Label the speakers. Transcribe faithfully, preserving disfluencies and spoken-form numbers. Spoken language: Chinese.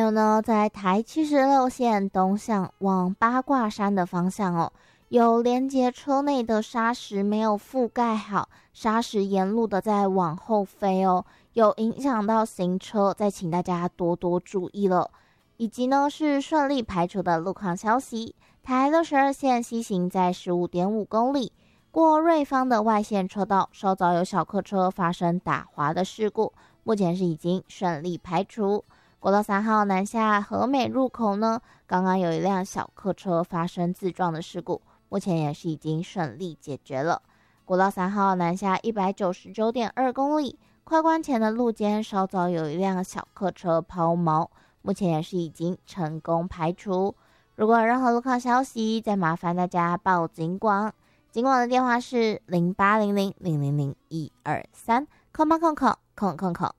Speaker 1: 有呢，在台七十六线东向往八卦山的方向哦，有连接车内的砂石没有覆盖好，砂石沿路的在往后飞哦，有影响到行车，再请大家多多注意了。以及呢是顺利排除的路况消息，台六十二线西行在 十五点五公里，过瑞芳的外线车道，稍早有小客车发生打滑的事故，目前是已经顺利排除。国道三号南下和美入口呢，刚刚有一辆小客车发生自撞的事故，目前也是已经顺利解决了。国道三号南下 一百九十九点二公里，快关前的路肩稍早有一辆小客车抛锚，目前也是已经成功排除。如果有任何路况消息，再麻烦大家报警广，警广的电话是零八零零零零零一二三，空八空空空空空